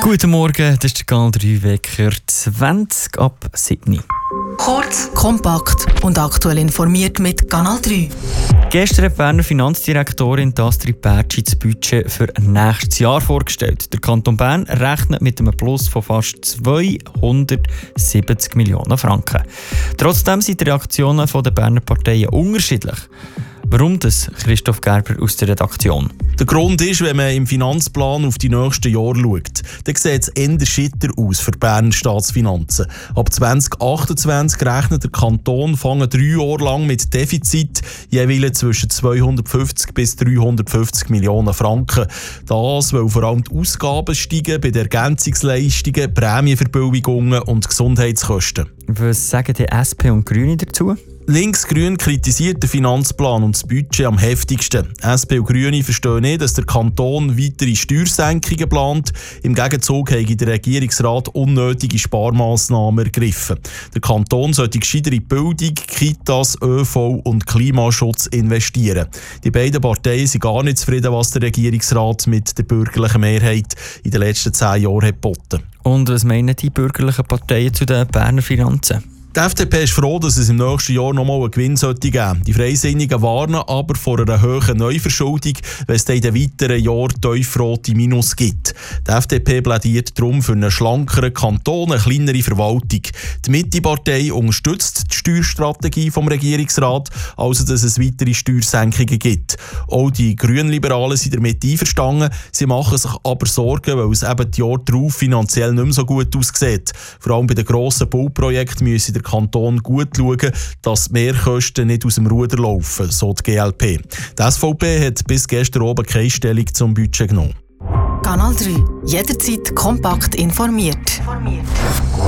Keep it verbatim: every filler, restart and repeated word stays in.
Guten Morgen, das ist der Kanal drei Wecker zwanzig ab sieben. Kurz, kompakt und aktuell informiert mit Kanal drei. Gestern hat die Berner Finanzdirektorin Astrid Bertschi das Budget für nächstes Jahr vorgestellt. Der Kanton Bern rechnet mit einem Plus von fast zweihundertsiebzig Millionen Franken. Trotzdem sind die Reaktionen der Berner Parteien unterschiedlich. Warum das? Christoph Gerber aus der Redaktion. Der Grund ist, wenn man im Finanzplan auf die nächsten Jahre schaut, dann sieht es eher schitter aus für die Berner Staatsfinanzen. Ab zwanzig achtundzwanzig rechnet der Kanton fangen drei Jahre lang mit Defizit jeweils zwischen zweihundertfünfzig bis dreihundertfünfzig Millionen Franken. Das, weil vor allem die Ausgaben steigen bei den Ergänzungsleistungen, Prämienverbilligungen und Gesundheitskosten. Was sagen die S P und Grüne dazu? Links-Grün kritisiert den Finanzplan und das Budget am heftigsten. S P und Grüne verstehen nicht, dass der Kanton weitere Steuersenkungen plant. Im Gegenzug habe der Regierungsrat unnötige Sparmaßnahmen ergriffen. Der Kanton sollte gescheiter in Bildung, Kitas, Ö V und Klimaschutz investieren. Die beiden Parteien sind gar nicht zufrieden, was der Regierungsrat mit der bürgerlichen Mehrheit in den letzten zehn Jahren hat geboten. Und was meinen die bürgerlichen Parteien zu den Berner Finanzen? Die F D P ist froh, dass es im nächsten Jahr nochmal einen Gewinn sollte geben. Die Freisinnigen warnen aber vor einer hohen Neuverschuldung, wenn es dann in den weiteren Jahren tiefrote Minus gibt. Die F D P plädiert darum für einen schlankeren Kanton, eine kleinere Verwaltung. Die Mitte-Partei unterstützt die Steuerstrategie vom Regierungsrat, also dass es weitere Steuersenkungen gibt. Auch die Grünliberalen sind damit einverstanden. Sie machen sich aber Sorgen, weil es eben die Jahre darauf finanziell nicht mehr so gut aussieht. Vor allem bei den grossen Bauprojekten müssen der Kanton gut schauen, dass die Mehrkosten nicht aus dem Ruder laufen, so die G L P. Die S V P hat bis gestern oben keine Stellung zum Budget genommen. Kanal drei. Jederzeit kompakt informiert.